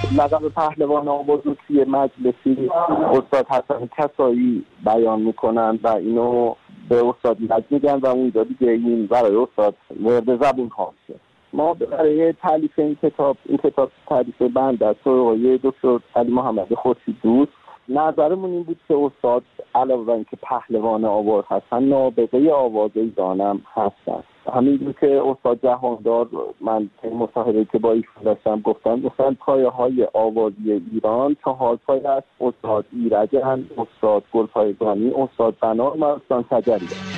لقب پهلوان آواز رو توی مجلسی استاد حسن کسایی بیان میکنن و اینو به استاد ایرج میگن و اونجا دیگه این برای استاد مورد زبون خواهد. ما برای تالیف این کتاب تالیف بنده است و دکتر علی محمد خورشیددوست نظرمون این بود که استاد علاوه بر اینکه پهلوان آواز هستن نابغه آواز ایران هم هستن. همینجور که استاد جهاندار من این مصاحبه که با ایشون داشتم گفتن پایه‌های آوازی ایران 4 پایه است: استاد ایرج، استاد گلپایگانی، استاد بنا و استاد شجریان.